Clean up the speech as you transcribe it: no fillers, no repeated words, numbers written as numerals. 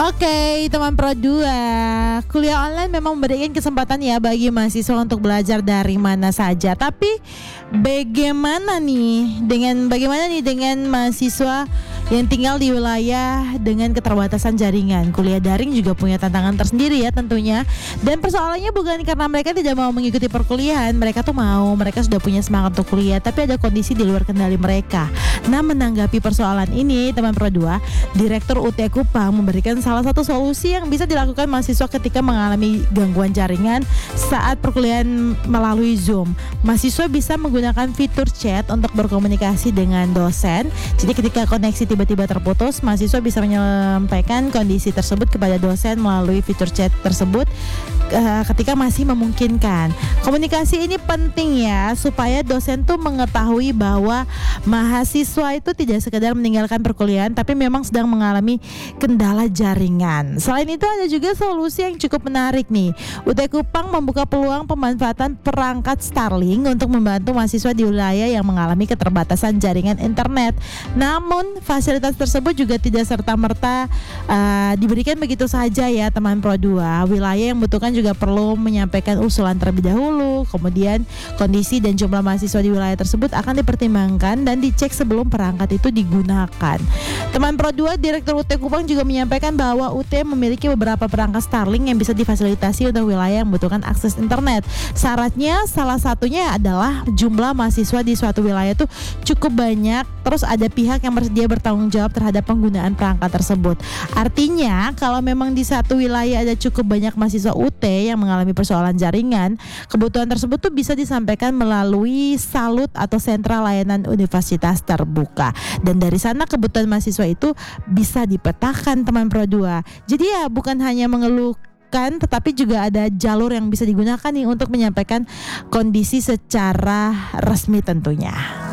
Oke, teman Pro 2, kuliah online memang memberikan kesempatan ya bagi mahasiswa untuk belajar dari mana saja. Tapi bagaimana nih dengan mahasiswa yang tinggal di wilayah dengan keterbatasan jaringan? Kuliah daring juga punya tantangan tersendiri ya tentunya. Dan persoalannya bukan karena mereka tidak mau mengikuti perkuliahan, mereka sudah punya semangat untuk kuliah, tapi ada kondisi di luar kendali mereka. Nah, menanggapi persoalan ini, teman Pro 2, Direktur UT Kupang memberikan salah satu solusi yang bisa dilakukan mahasiswa ketika mengalami gangguan jaringan saat perkuliahan melalui Zoom. Mahasiswa bisa menggunakan fitur chat untuk berkomunikasi dengan dosen. Jadi ketika koneksi tiba-tiba terputus, mahasiswa bisa menyampaikan kondisi tersebut kepada dosen melalui fitur chat tersebut ketika masih memungkinkan. Komunikasi ini penting ya, supaya dosen tuh mengetahui bahwa mahasiswa itu tidak sekedar meninggalkan perkuliahan, tapi memang sedang mengalami kendala jaringan. Selain itu ada juga solusi yang cukup menarik nih. UT Kupang membuka peluang pemanfaatan perangkat Starlink untuk membantu mahasiswa di wilayah yang mengalami keterbatasan jaringan internet. Namun fasilitas tersebut juga tidak serta-merta diberikan begitu saja ya teman Pro 2. Wilayah yang membutuhkan juga perlu menyampaikan usulan terlebih dahulu. Kemudian kondisi dan jumlah mahasiswa di wilayah tersebut akan dipertimbangkan dan dicek sebelum perangkat itu digunakan. Teman Pro 2, Direktur UT Kupang juga menyampaikan bahwa UT memiliki beberapa perangkat Starlink yang bisa difasilitasi untuk wilayah yang membutuhkan akses internet. Syaratnya salah satunya adalah jumlah mahasiswa di suatu wilayah itu cukup banyak, terus ada pihak yang bersedia bertanggung jawab terhadap penggunaan perangkat tersebut. Artinya kalau memang di satu wilayah ada cukup banyak mahasiswa UT yang mengalami persoalan jaringan, kebutuhan tersebut tuh bisa disampaikan melalui SALUT atau Sentra Layanan Universitas Terbuka. Dan dari sana kebutuhan mahasiswa itu bisa dipetakan teman Pro 2. Jadi ya bukan hanya mengeluhkan, tetapi juga ada jalur yang bisa digunakan nih untuk menyampaikan kondisi secara resmi tentunya.